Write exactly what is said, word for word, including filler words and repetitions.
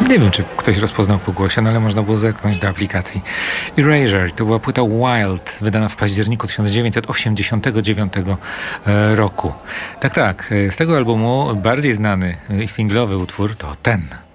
Nie wiem, czy ktoś rozpoznał po głosie, no ale można było zerknąć do aplikacji. Erasure to była płyta Wild, wydana w październiku tysiąc dziewięćset osiemdziesiątego dziewiątego roku. Tak, tak, z tego albumu bardziej znany i singlowy utwór to ten.